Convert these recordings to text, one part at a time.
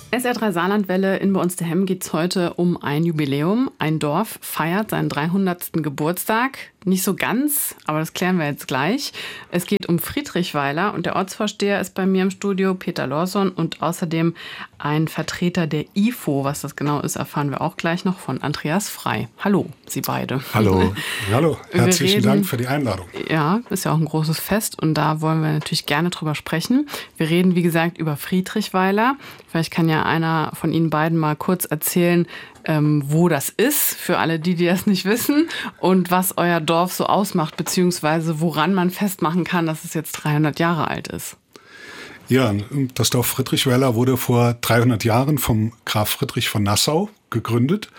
SR3 Saarlandwelle in Bei uns daheim geht es heute um ein Jubiläum. Ein Dorf feiert seinen 300. Geburtstag. Nicht so ganz, aber das klären wir jetzt gleich. Es geht um Friedrichweiler und der Ortsvorsteher ist bei mir im Studio, Peter Lorson, und außerdem ein Vertreter der IFO. Was das genau ist, erfahren wir auch gleich noch von Andreas Frei. Hallo, Sie beide. Hallo. Hallo, herzlichen Dank für die Einladung. Ja, ist ja auch ein großes Fest und da wollen wir natürlich gerne drüber sprechen. Wir reden, wie gesagt, über Friedrichweiler. Vielleicht kann ja einer von Ihnen beiden mal kurz erzählen, wo das ist, für alle die das nicht wissen, und was euer Dorf so ausmacht, beziehungsweise woran man festmachen kann, dass es jetzt 300 Jahre alt ist. Ja, das Dorf Friedrichweiler wurde vor 300 Jahren vom Graf Friedrich von Nassau gegründet.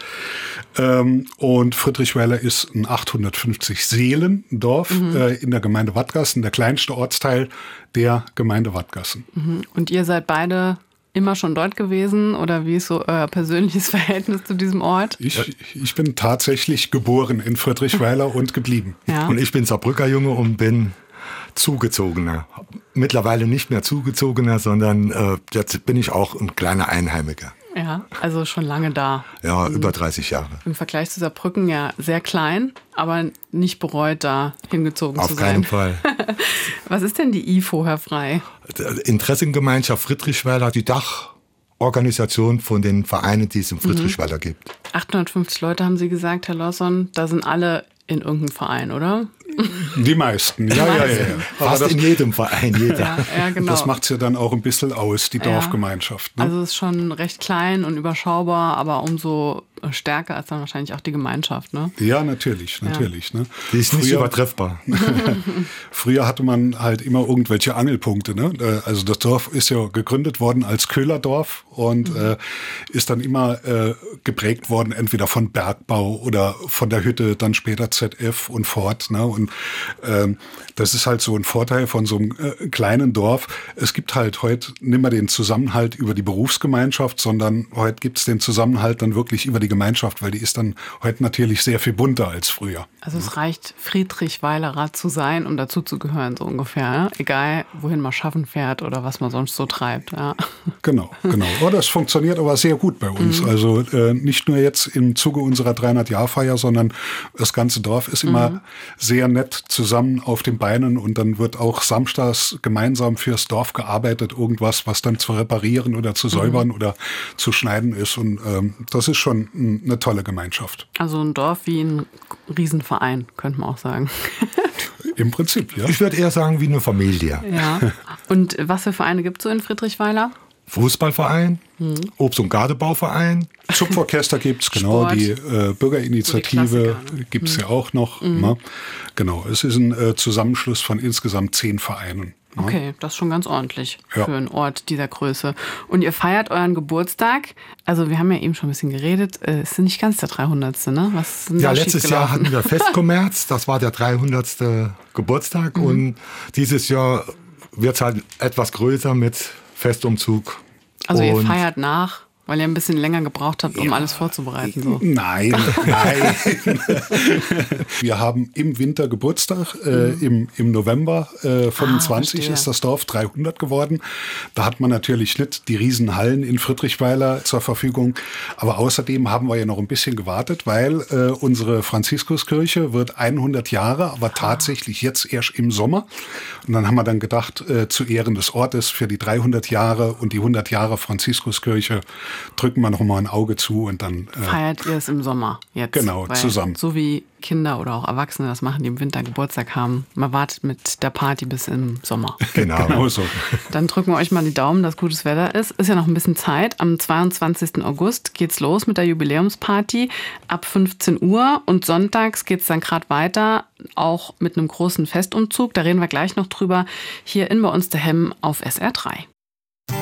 Und Friedrichweiler ist ein 850 Seelendorf in der Gemeinde Wattgassen, der kleinste Ortsteil der Gemeinde Wattgassen. Und ihr seid beide immer schon dort gewesen, oder wie ist so euer persönliches Verhältnis zu diesem Ort? Ich bin tatsächlich geboren in Friedrichweiler und geblieben. Ja. Und ich bin Saarbrücker Junge und bin Zugezogener. Mittlerweile nicht mehr Zugezogener, sondern jetzt bin ich auch ein kleiner Einheimiger. Ja, also schon lange da. Ja, über 30 Jahre. Im Vergleich zu Saarbrücken ja sehr klein, aber nicht bereut, da hingezogen zu sein. Auf keinen Fall. Was ist denn die IFO, Herr Frei? Interessengemeinschaft Friedrichweiler, die Dachorganisation von den Vereinen, die es im Friedrichweiler gibt. 850 Leute haben Sie gesagt, Herr Lorson. Da sind alle in irgendeinem Verein, oder? Die meisten, ja. Fast in jedem Verein, jeder. Ja, genau. Das macht es ja dann auch ein bisschen aus, die Dorfgemeinschaft. Ne? Also es ist schon recht klein und überschaubar, aber umso stärker ist dann wahrscheinlich auch die Gemeinschaft, ne? Ja, natürlich. Ne? Die ist nicht übertreffbar. Früher hatte man halt immer irgendwelche Angelpunkte. Ne? Also das Dorf ist ja gegründet worden als Köhlerdorf und ist dann immer geprägt worden, entweder von Bergbau oder von der Hütte, dann später ZF und Fort. Ne? Und das ist halt so ein Vorteil von so einem kleinen Dorf. Es gibt halt heute nicht mehr den Zusammenhalt über die Berufsgemeinschaft, sondern heute gibt es den Zusammenhalt dann wirklich über die Gemeinschaft, weil die ist dann heute natürlich sehr viel bunter als früher. Also es reicht, Friedrichweilerer zu sein, um dazu zu gehören, so ungefähr. Ne? Egal, wohin man schaffen fährt oder was man sonst so treibt. Ja. Genau. Oh, das funktioniert aber sehr gut bei uns. Also nicht nur jetzt im Zuge unserer 300-Jahr-Feier, sondern das ganze Dorf ist immer sehr nett zusammen auf den Beinen und dann wird auch samstags gemeinsam fürs Dorf gearbeitet, irgendwas, was dann zu reparieren oder zu säubern oder zu schneiden ist. Und das ist schon eine tolle Gemeinschaft. Also ein Dorf wie ein Riesenverein, könnte man auch sagen. Im Prinzip, ja. Ich würde eher sagen wie eine Familie. Ja. Und was für Vereine gibt es so in Friedrichweiler? Fußballverein, Obst- und Gardebauverein. Zupforchester gibt es, genau. Sport. Die Bürgerinitiative gibt es ja auch noch. Ne? Genau, es ist ein Zusammenschluss von insgesamt 10 Vereinen. Ne? Okay, das ist schon ganz ordentlich für einen Ort dieser Größe. Und ihr feiert euren Geburtstag. Also wir haben ja eben schon ein bisschen geredet. Es ist nicht ganz der 300. Ne? Was ist denn da letztes Jahr hatten wir Festkommerz. Das war der 300. Geburtstag. Und dieses Jahr wird es halt etwas größer mit Festumzug. Also ihr feiert nach, weil ihr ein bisschen länger gebraucht habt, um alles vorzubereiten. So. Nein. Wir haben im Winter Geburtstag, im November 25 ist das Dorf 300 geworden. Da hat man natürlich nicht die Riesenhallen in Friedrichweiler zur Verfügung. Aber außerdem haben wir ja noch ein bisschen gewartet, weil unsere Franziskuskirche wird 100 Jahre, aber tatsächlich jetzt erst im Sommer. Und dann haben wir dann gedacht, zu Ehren des Ortes für die 300 Jahre und die 100 Jahre Franziskuskirche drücken wir noch mal ein Auge zu und dann feiert ihr es im Sommer jetzt. Genau, zusammen. So wie Kinder oder auch Erwachsene das machen, die im Winter Geburtstag haben. Man wartet mit der Party bis im Sommer. Genau so. Dann drücken wir euch mal die Daumen, dass gutes Wetter ist. Ist ja noch ein bisschen Zeit. Am 22. August geht's los mit der Jubiläumsparty ab 15 Uhr und sonntags geht's dann gerade weiter, auch mit einem großen Festumzug. Da reden wir gleich noch drüber. Hier in Bei uns daheim auf SR3.